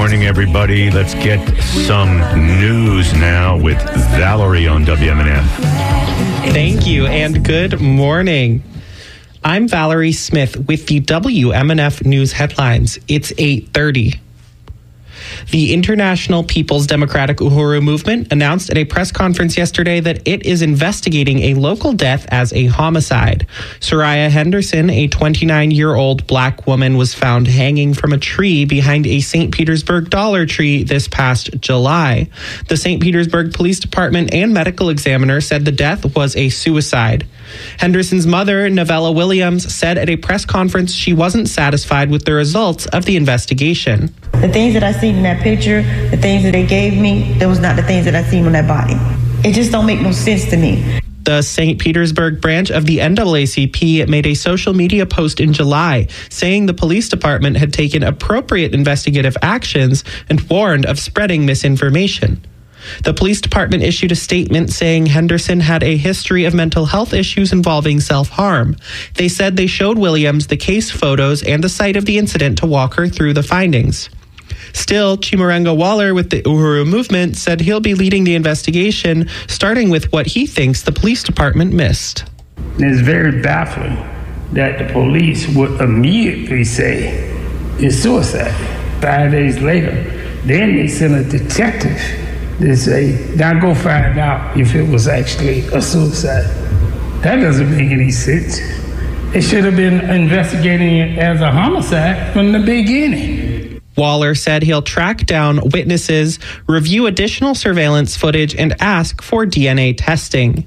morning, everybody. Let's get some news now with Valerie on WMNF. Thank you, and good morning. I'm Valerie Smith with the WMNF News headlines. It's 8:30. The International People's Democratic Uhuru Movement announced at a press conference yesterday that it is investigating a local death as a homicide. Soraya Henderson, a 29-year-old black woman, was found hanging from a tree behind a St. Petersburg Dollar Tree this past July. The St. Petersburg Police Department and medical examiner said the death was a suicide. Henderson's mother, Novella Williams, said at a press conference she wasn't satisfied with the results of the investigation. The things that I seen in that picture, the things that they gave me, those not the things that I seen on that body. It just don't make no sense to me. The St. Petersburg branch of the NAACP made a social media post in July saying the police department had taken appropriate investigative actions and warned of spreading misinformation. The police department issued a statement saying Henderson had a history of mental health issues involving self-harm. They said they showed Williams the case photos and the site of the incident to walk her through the findings. Still, Chimurenga Waller with the Uhuru Movement said he'll be leading the investigation, starting with what he thinks the police department missed. It's very baffling that the police would immediately say it's suicide. 5 days later, then they send a detective to say, now go find out if it was actually a suicide. That doesn't make any sense. They should have been investigating it as a homicide from the beginning. Waller said he'll track down witnesses, review additional surveillance footage, and ask for DNA testing.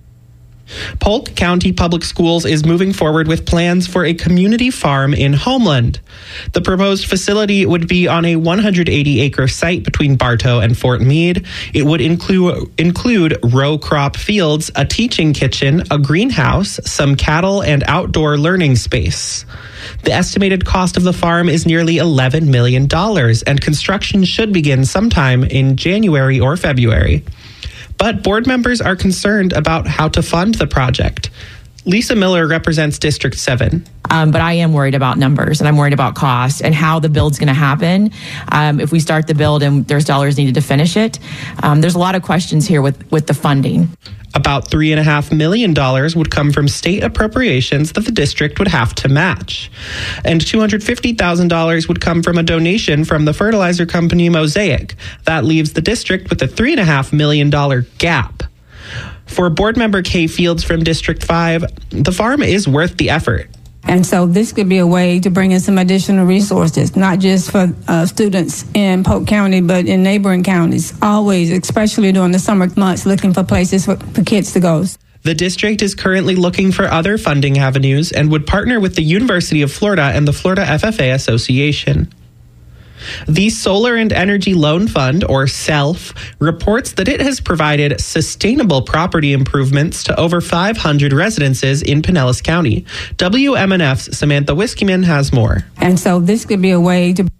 Polk County Public Schools is moving forward with plans for a community farm in Homeland. The proposed facility would be on a 180-acre site between Bartow and Fort Meade. It would include row crop fields, a teaching kitchen, a greenhouse, some cattle, and outdoor learning space. The estimated cost of the farm is nearly $11 million, and construction should begin sometime in January or February. But board members are concerned about how to fund the project. Lisa Miller represents District 7. But I am worried about numbers, and I'm worried about cost and how the build's going to happen. If we start the build and there's dollars needed to finish it, there's a lot of questions here with the funding. About $3.5 million would come from state appropriations that the district would have to match. And $250,000 would come from a donation from the fertilizer company Mosaic. That leaves the district with a $3.5 million gap. For board member Kay Fields from District 5, the farm is worth the effort. And so this could be a way to bring in some additional resources, not just for students in Polk County, but in neighboring counties, always, especially during the summer months, looking for places for kids to go. The district is currently looking for other funding avenues and would partner with the University of Florida and the Florida FFA Association. The Solar and Energy Loan Fund, or SELF, reports that it has provided sustainable property improvements to over 500 residences in Pinellas County. WMNF's Samantha Whiskeyman has more. And so this could be a way to...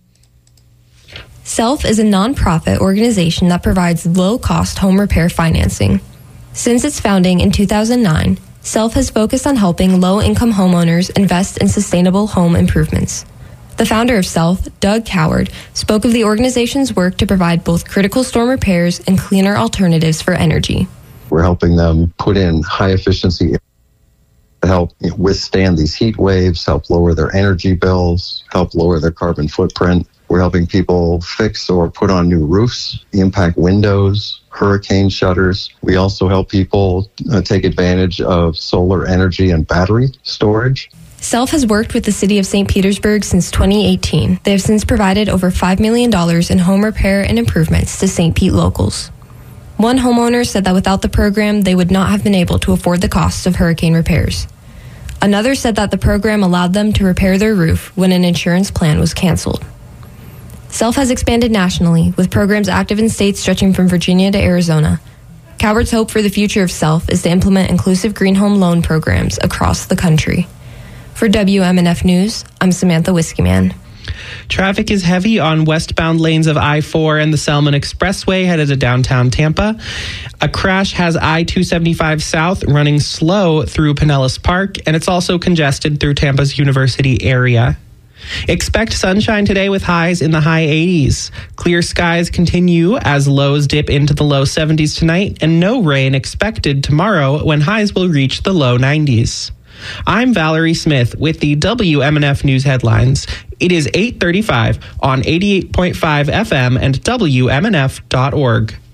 SELF is a nonprofit organization that provides low-cost home repair financing. Since its founding in 2009, SELF has focused on helping low-income homeowners invest in sustainable home improvements. The founder of SELF, Doug Coward, spoke of the organization's work to provide both critical storm repairs and cleaner alternatives for energy. We're helping them put in high efficiency to help withstand these heat waves, help lower their energy bills, help lower their carbon footprint. We're helping people fix or put on new roofs, impact windows, hurricane shutters. We also help people take advantage of solar energy and battery storage. SELF has worked with the city of St. Petersburg since 2018. They have since provided over $5 million in home repair and improvements to St. Pete locals. One homeowner said that without the program, they would not have been able to afford the costs of hurricane repairs. Another said that the program allowed them to repair their roof when an insurance plan was canceled. SELF has expanded nationally, with programs active in states stretching from Virginia to Arizona. Coward's hope for the future of SELF is to implement inclusive green home loan programs across the country. For WMNF News, I'm Samantha Whiskeyman. Traffic is heavy on westbound lanes of I-4 and the Selman Expressway headed to downtown Tampa. A crash has I-275 South running slow through Pinellas Park, and it's also congested through Tampa's University area. Expect sunshine today with highs in the high 80s. Clear skies continue as lows dip into the low 70s tonight, and no rain expected tomorrow when highs will reach the low 90s. I'm Valerie Smith with the WMNF News headlines. It is 8:35 on 88.5 FM and WMNF.org.